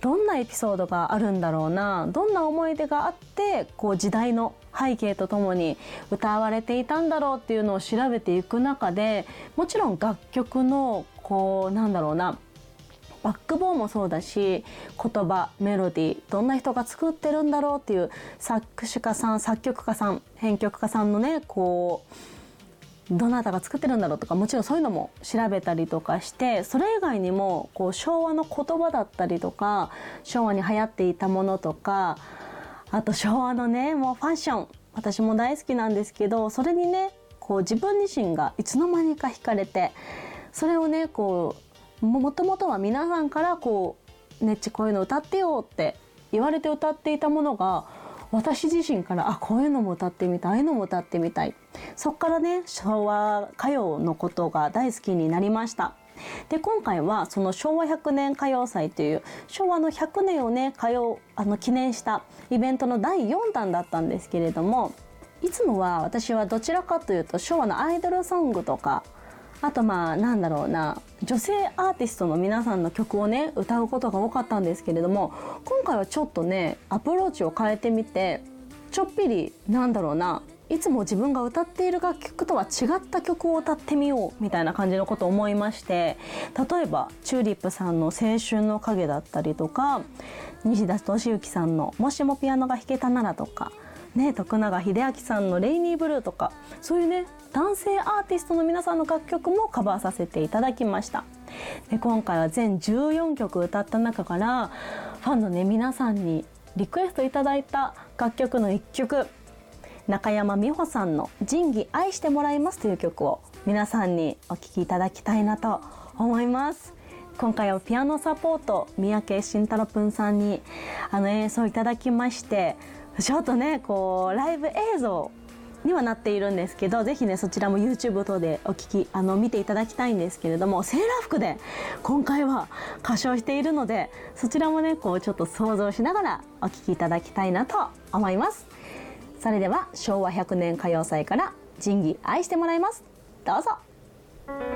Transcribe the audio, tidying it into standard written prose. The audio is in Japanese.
どんなエピソードがあるんだろうな、どんな思い出があって時代の背景とともに歌われていたんだろうっていうのを調べていく中で、もちろん楽曲のなんだろうな、バックボーンもそうだし、言葉、メロディー、どんな人が作ってるんだろうっていう作詞家さん、作曲家さん、編曲家さんのねどなたが作ってるんだろうとか、もちろんそういうのも調べたりとかして、それ以外にも昭和の言葉だったりとか、昭和に流行っていたものとか、あと昭和のねもうファッション、私も大好きなんですけど、それにね自分自身がいつの間にか惹かれて、それをねもともとは皆さんからねっちこういうの歌ってよって言われて歌っていたものが、私自身からこういうのも歌ってみたい、ああいうのも歌ってみたい、そっからね昭和歌謡のことが大好きになりました。で今回はその昭和100年歌謡祭という昭和の100年をね記念したイベントの第4弾だったんですけれども、いつもは私はどちらかというと昭和のアイドルソングとか、あとなんだろうな、女性アーティストの皆さんの曲をね歌うことが多かったんですけれども、今回はちょっとねアプローチを変えてみて、ちょっぴりなんだろうな、いつも自分が歌っている楽曲とは違った曲を歌ってみようみたいな感じのことを思いまして、例えばチューリップさんの青春の影だったりとか、西田敏行さんのもしもピアノが弾けたならとかね、徳永英明さんのレイニーブルーとか、そういうね男性アーティストの皆さんの楽曲もカバーさせていただきました。で今回は全14曲歌った中から、ファンのね皆さんにリクエストいただいた楽曲の1曲、中山美穂さんの仁義愛してもらいますという曲を皆さんにお聴きいただきたいなと思います。今回はピアノサポート三宅慎太郎くんさんに演奏いただきまして、ちょっとねライブ映像にはなっているんですけど、ぜひねそちらも YouTube 等で見ていただきたいんですけれども、セーラー服で今回は歌唱しているので、そちらもねちょっと想像しながらお聴きいただきたいなと思います。それでは昭和100年歌謡祭から仁義愛してもらいます。どうぞ。